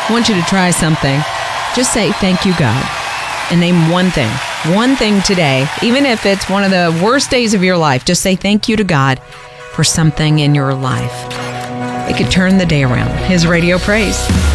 I want you to try something. Just say, thank you, God. And name one thing today, even if it's one of the worst days of your life. Just say thank you to God for something in your life. It could turn the day around. His Radio Praise.